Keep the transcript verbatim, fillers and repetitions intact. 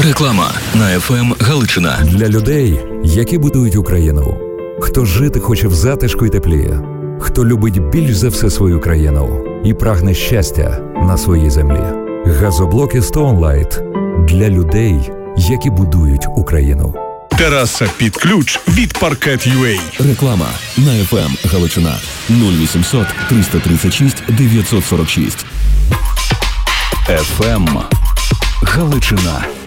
Реклама на еф ем Галичина. Для людей, які будують Україну. Хто жити хоче в затишку й теплі. Хто любить більш за все свою країну і прагне щастя на своїй землі. Газоблоки Stone Light для людей, які будують Україну. Тераса під ключ від Parquet.ua. Реклама на еф ем Галичина. нуль вісімсот триста тридцять шість дев'ятсот сорок шість. еф ем Галичина.